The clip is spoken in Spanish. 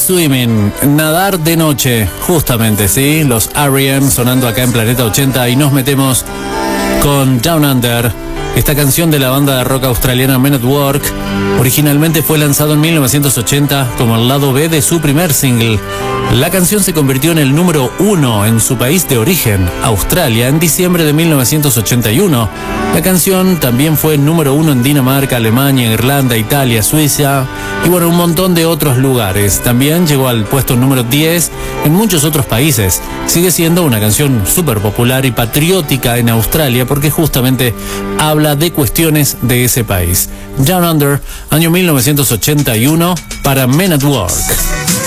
Swimming, nadar de noche, justamente, ¿sí? Los R.E.M. sonando acá en Planeta 80 y nos metemos con Down Under. Esta canción de la banda de rock australiana Men at Work originalmente fue lanzado en 1980 como el lado B de su primer single. La canción se convirtió en el número 1 en su país de origen, Australia, en diciembre de 1981. La canción también fue número 1 en Dinamarca, Alemania, Irlanda, Italia, Suiza y bueno, un montón de otros lugares. También llegó al puesto número 10 en muchos otros países. Sigue siendo una canción súper popular y patriótica en Australia porque justamente habla de cuestiones de ese país. Down Under, año 1981, para Men at Work.